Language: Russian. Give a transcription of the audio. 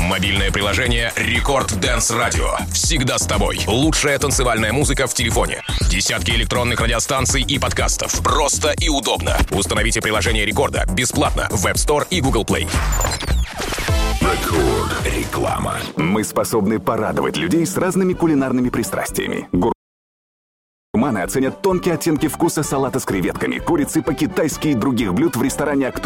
Мобильное приложение Рекорд Dance Radio. Всегда с тобой. Лучшая танцевальная музыка в телефоне. Десятки электронных радиостанций и подкастов. Просто и удобно. Установите приложение Рекорда бесплатно в App Store и Google Play. Рекорд. Реклама. Мы способны порадовать людей с разными кулинарными пристрастиями. Гурманы оценят тонкие оттенки вкуса салата с креветками, курицы по-китайски и других блюд в ресторане